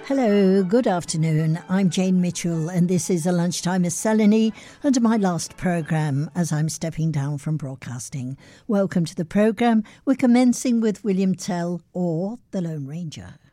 Hello, good afternoon. I'm Jane Mitchell and this is A Lunchtime Miscellany and my last programme as I'm stepping down from broadcasting. Welcome to the programme. We're commencing with William Tell or The Lone Ranger.